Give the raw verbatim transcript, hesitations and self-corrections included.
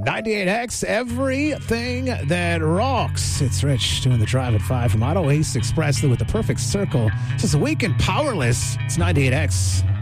ninety-eight X, everything that rocks. It's Rich doing the drive at five from Auto Ace Express with the perfect circle. Just weak and powerless. It's ninety-eight X.